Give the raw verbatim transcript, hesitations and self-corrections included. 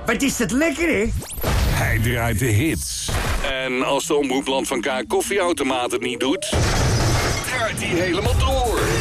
Wat is dat lekker, hè? Hij draait de hits. En als de omroepland van K koffieautomaat het niet doet, draait hij helemaal door.